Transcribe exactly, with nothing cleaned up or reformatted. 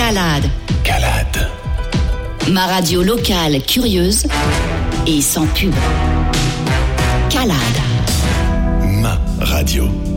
Calade. Calade. Ma radio locale curieuse et sans pub. Calade. Ma radio.